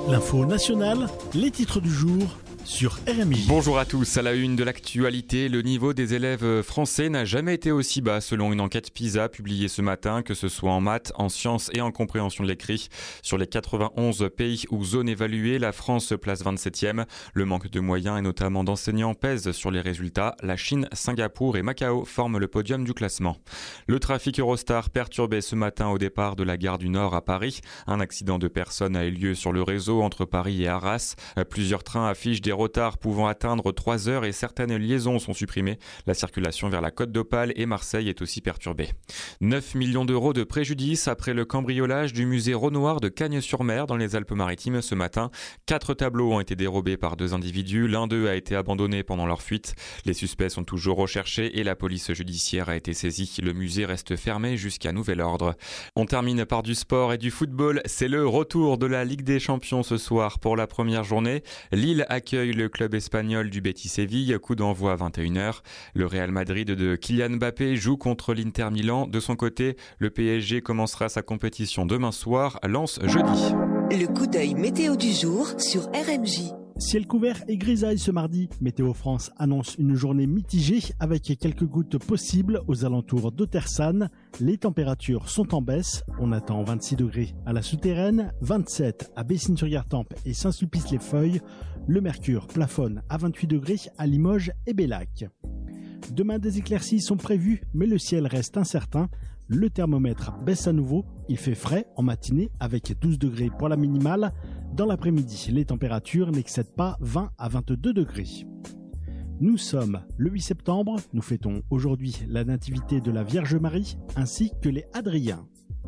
L'info nationale, les titres du jour sur RMJ. Bonjour à tous, à la une de l'actualité, le niveau des élèves français n'a jamais été aussi bas selon une enquête PISA publiée ce matin, que ce soit en maths, en sciences et en compréhension de l'écrit. Sur les 91 pays ou zones évaluées, la France se place 27e. Le manque de moyens et notamment d'enseignants pèse sur les résultats. La Chine, Singapour et Macao forment le podium du classement. Le trafic Eurostar perturbé ce matin au départ de la gare du Nord à Paris. Un accident de personnes a eu lieu sur le réseau entre Paris et Arras. Plusieurs trains affichent des retards pouvant atteindre 3 heures et certaines liaisons sont supprimées. La circulation vers la Côte d'Opale et Marseille est aussi perturbée. 9 millions d'euros de préjudice après le cambriolage du musée Renoir de Cagnes-sur-Mer dans les Alpes-Maritimes ce matin. 4 tableaux ont été dérobés par 2 individus. L'un d'eux a été abandonné pendant leur fuite. Les suspects sont toujours recherchés et la police judiciaire a été saisie. Le musée reste fermé jusqu'à nouvel ordre. On termine par du sport et du football. C'est le retour de la Ligue des Champions ce soir pour la première journée. Lille accueille le club espagnol du Betis Séville, coup d'envoi à 21h. Le Real Madrid de Kylian Mbappé joue contre l'Inter Milan. De son côté, le PSG commencera sa compétition demain soir, Lens jeudi. Le coup d'œil météo du jour sur RMJ. Ciel couvert et grisaille ce mardi. Météo France annonce une journée mitigée avec quelques gouttes possibles aux alentours d'Otersane. Les températures sont en baisse. On attend 26 degrés à la Souterraine, 27 à Bessines-sur-Gartempe et Saint-Sulpice-les-Feuilles. Le mercure plafonne à 28 degrés à Limoges et Bellac. Demain, des éclaircies sont prévues, mais le ciel reste incertain. Le thermomètre baisse à nouveau. Il fait frais en matinée avec 12 degrés pour la minimale. Dans l'après-midi, les températures n'excèdent pas 20 à 22 degrés. Nous sommes le 8 septembre. Nous fêtons aujourd'hui la nativité de la Vierge Marie ainsi que les Hadriens.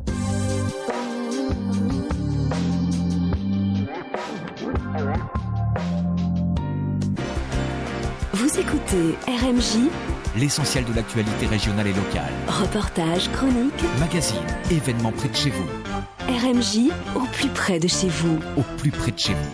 Vous écoutez RMJ, l'essentiel de l'actualité régionale et locale. reportages, chroniques, Magazine, événements près de chez vous. RMJ au plus près de chez vous. Au plus près de chez vous.